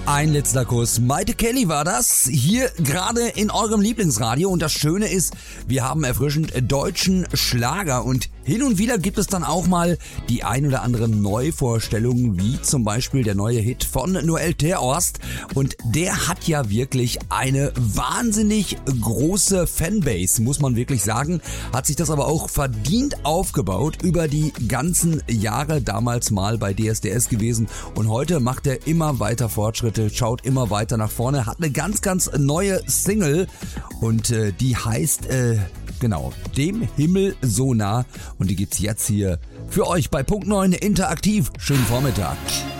Ein letzter Kuss. Maite Kelly war das, hier gerade in eurem Lieblingsradio. Und das Schöne ist, wir haben erfrischend deutschen Schlager. Und hin und wieder gibt es dann auch mal die ein oder andere Neuvorstellung, wie zum Beispiel der neue Hit von Noel Terhorst. Und der hat ja wirklich eine wahnsinnig große Fanbase, muss man wirklich sagen. Hat sich das aber auch verdient aufgebaut über die ganzen Jahre, damals mal bei DSDS gewesen. Und heute macht er immer weiter Fortschritte, schaut immer weiter nach vorne, hat eine ganz, ganz neue Single und die heißt, genau, Dem Himmel so nah, und die gibt's jetzt hier für euch bei Punkt 9 interaktiv. Schönen Vormittag.